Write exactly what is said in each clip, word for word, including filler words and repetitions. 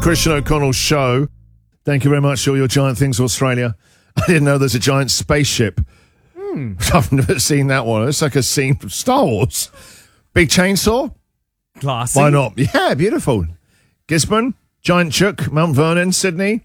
Christian O'Connell's show. Thank you very much, all your giant things, Australia. I didn't know there's a giant spaceship. Hmm. I've never seen that one. It's like a scene from Star Wars. Big chainsaw? Classy. Why not? Yeah, beautiful. Gisborne, Giant Chook, Mount Vernon, Sydney.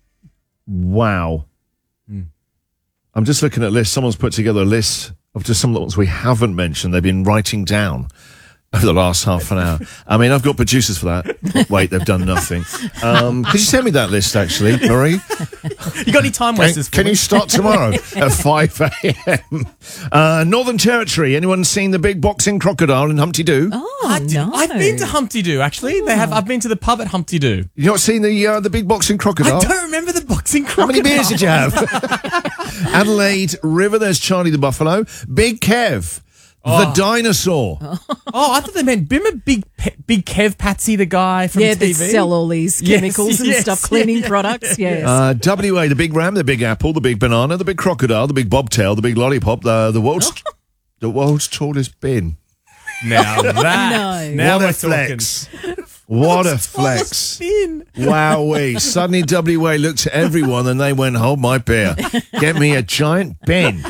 Wow. Hmm. I'm just looking at lists. Someone's put together a list of just some of the ones we haven't mentioned. They've been writing down over the last half an hour. I mean, I've got producers for that. Wait, they've done nothing. Um, could you send me that list, actually, Marie? You got any time wasters? Can, can you start tomorrow at five a.m? Uh, Northern Territory. Anyone seen the big boxing crocodile in Humpty Doo? Oh, I did, no. I've been to Humpty Doo, actually. They have. I've been to the pub at Humpty Doo. You not seen the uh, the big boxing crocodile? I don't remember the boxing How crocodile. many beers did you have? Adelaide River. There's Charlie the Buffalo. Big Kev. Oh. The dinosaur. Oh, I thought they meant, remember Big Pe- Big Kev Patsy, the guy from Yeah, T V? they sell all these Yes, chemicals and yes, stuff, cleaning yeah, products. yeah, Yes. Uh, W A, the big ram, the big apple, the big banana, the big crocodile, the big bobtail, the big lollipop, the the world's the world's tallest bin. Now that. No. Now what we're a flex! What a flex! Spin. Wowee! Suddenly, W A looked at everyone and they went, "Hold my beer, get me a giant bin."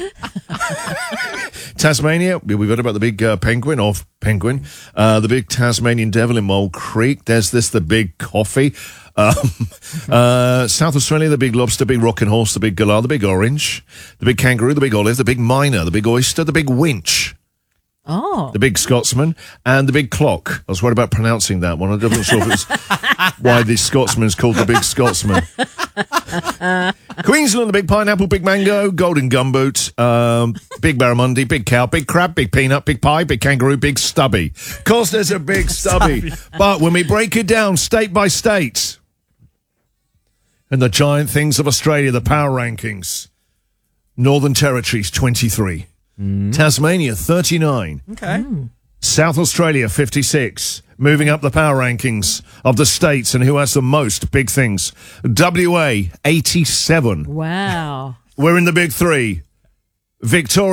Tasmania, we've heard about the big uh, penguin, off penguin, uh, the big Tasmanian devil in Mole Creek. There's this, the big coffee. Um, uh, South Australia, the big lobster, big rocking horse, the big galah, the big orange, the big kangaroo, the big olive, the big myna, the big oyster, the big winch. Oh. The big Scotsman and the big clock. I was worried about pronouncing that one. I wasn't sure if it was why the Scotsman's called the big Scotsman. Queensland, the big pineapple, big mango, golden gumboot, um, big barramundi, big cow, big crab, big peanut, big pie, big kangaroo, big stubby. Of course, there's a big stubby. But when we break it down state by state, and the giant things of Australia, the power rankings, Northern Territories, twenty-three. Mm. Tasmania, thirty-nine. Okay. Mm. South Australia, fifty-six. Moving up the power rankings of the states and who has the most big things. W A, eighty-seven. Wow. We're in the big three. Victoria.